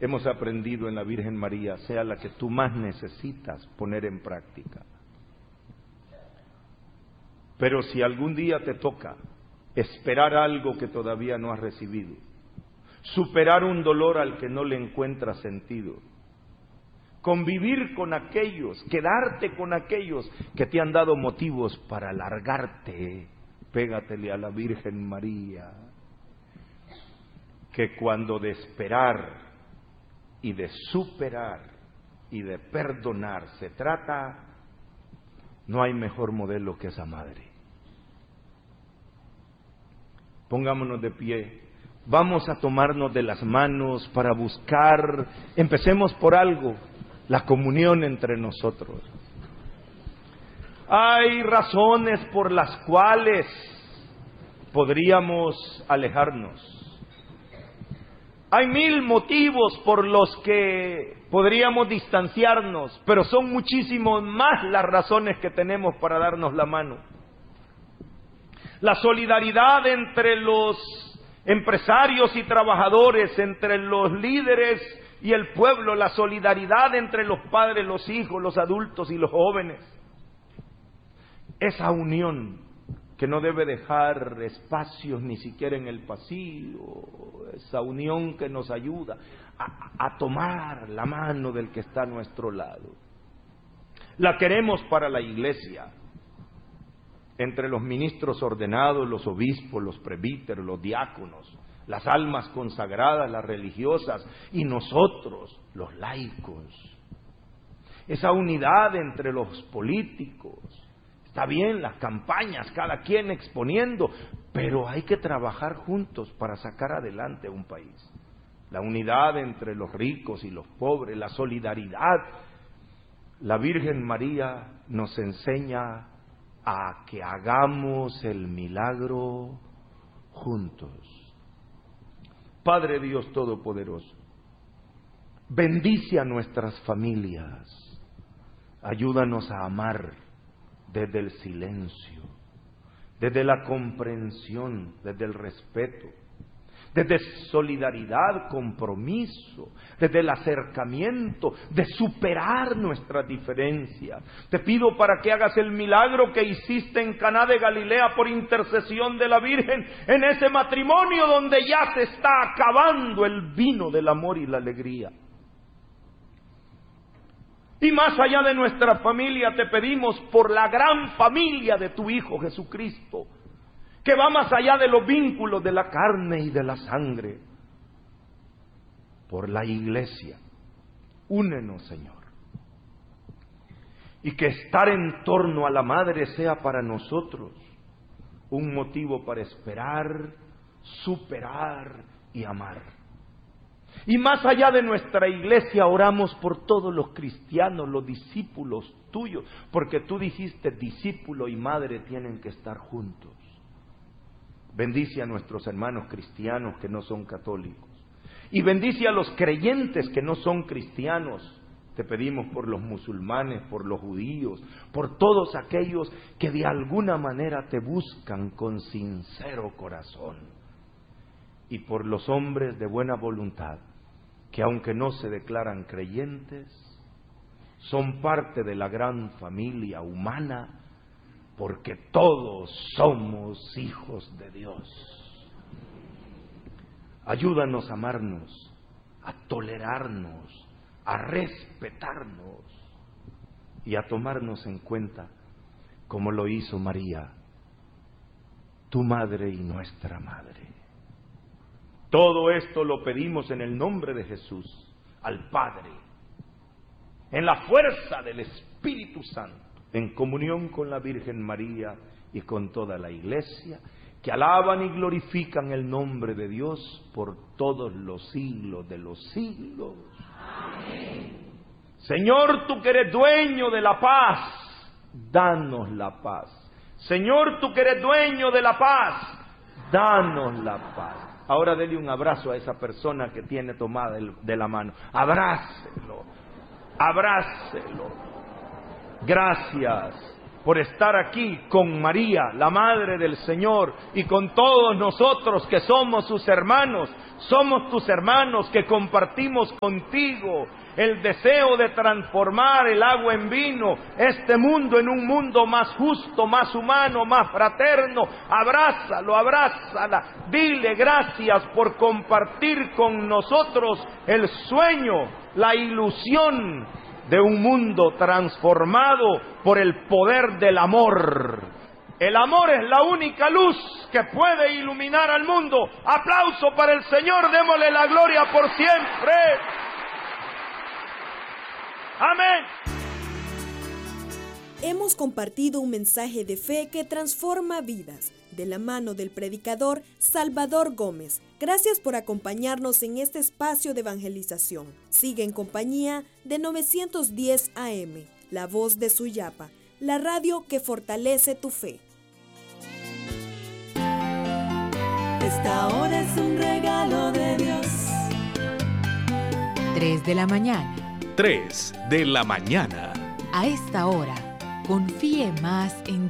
hemos aprendido en la Virgen María sea la que tú más necesitas poner en práctica. Pero si algún día te toca esperar algo que todavía no has recibido, superar un dolor al que no le encuentras sentido, convivir con aquellos, quedarte con aquellos que te han dado motivos para largarte, pégatele a la Virgen María, que cuando de esperar y de superar y de perdonar se trata, no hay mejor modelo que esa madre. Pongámonos de pie, vamos a tomarnos de las manos para buscar, empecemos por algo, la comunión entre nosotros. Hay razones por las cuales podríamos alejarnos. Hay 1000 motivos por los que podríamos distanciarnos, pero son muchísimos más las razones que tenemos para darnos la mano. La solidaridad entre los empresarios y trabajadores, entre los líderes y el pueblo, la solidaridad entre los padres, los hijos, los adultos y los jóvenes. Esa unión que no debe dejar espacios ni siquiera en el pasillo, esa unión que nos ayuda a tomar la mano del que está a nuestro lado. La queremos para la iglesia, entre los ministros ordenados, los obispos, los presbíteros, los diáconos, las almas consagradas, las religiosas y nosotros, los laicos. Esa unidad entre los políticos. Está bien las campañas, cada quien exponiendo, pero hay que trabajar juntos para sacar adelante un país. La unidad entre los ricos y los pobres, la solidaridad. La Virgen María nos enseña a que hagamos el milagro juntos. Padre Dios Todopoderoso, bendice a nuestras familias, ayúdanos a amar desde el silencio, desde la comprensión, desde el respeto, desde solidaridad, compromiso, desde el acercamiento, de superar nuestras diferencias. Te pido para que hagas el milagro que hiciste en Caná de Galilea por intercesión de la Virgen, en ese matrimonio donde ya se está acabando el vino del amor y la alegría. Y más allá de nuestra familia, te pedimos por la gran familia de tu Hijo Jesucristo, que va más allá de los vínculos de la carne y de la sangre. Por la iglesia, únenos, Señor. Y que estar en torno a la Madre sea para nosotros un motivo para esperar, superar y amar. Y más allá de nuestra iglesia, oramos por todos los cristianos, los discípulos tuyos, porque tú dijiste, discípulo y madre tienen que estar juntos. Bendice a nuestros hermanos cristianos que no son católicos. Y bendice a los creyentes que no son cristianos. Te pedimos por los musulmanes, por los judíos, por todos aquellos que de alguna manera te buscan con sincero corazón. Y por los hombres de buena voluntad, que aunque no se declaran creyentes, son parte de la gran familia humana, porque todos somos hijos de Dios. Ayúdanos a amarnos, a tolerarnos, a respetarnos y a tomarnos en cuenta como lo hizo María, tu madre y nuestra madre. Todo esto lo pedimos en el nombre de Jesús, al Padre, en la fuerza del Espíritu Santo, en comunión con la Virgen María y con toda la Iglesia, que alaban y glorifican el nombre de Dios por todos los siglos de los siglos. Amén. Señor, tú que eres dueño de la paz, danos la paz. Señor, tú que eres dueño de la paz, danos la paz. Ahora dele un abrazo a esa persona que tiene tomada de la mano. Abrácelo, abrácelo. Gracias por estar aquí con María, la Madre del Señor, y con todos nosotros que somos sus hermanos, Somos tus hermanos que compartimos contigo el deseo de transformar el agua en vino, este mundo en un mundo más justo, más humano, más fraterno. Abrázalo, abrázala, dile gracias por compartir con nosotros el sueño, la ilusión de un mundo transformado por el poder del amor. El amor es la única luz que puede iluminar al mundo. Aplauso para el Señor, démosle la gloria por siempre. Amén. Hemos compartido un mensaje de fe que transforma vidas, de la mano del predicador Salvador Gómez. Gracias por acompañarnos en este espacio de evangelización. Sigue en compañía de 910 AM, La Voz de Suyapa, la radio que fortalece tu fe. Esta hora es un regalo de Dios. 3 de la mañana. 3 de la mañana. A esta hora, confíe más en Dios.